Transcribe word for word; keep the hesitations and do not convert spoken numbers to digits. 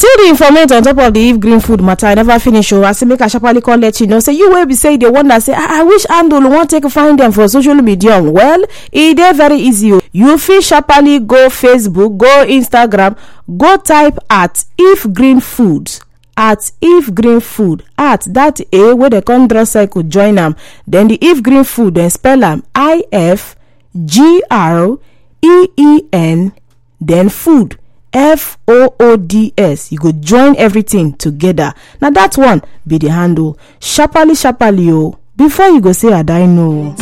Still the information on top of the If Green Food matter, I never finish. Oh, I say make I sharply call let you know. Say you will be say the one that say I, I wish handle want take find them for social media. Well, it is very easy. You feel sharply go Facebook, go Instagram, go type at If Green Foods. At If Green Food, at that A where the come draw circle join them. Then the If Green Food, then spell them I F G R E E N, then food. F O O D S. You go join everything together. Now that one be the handle. Sharply, sharply, oh. Before you go say I die no.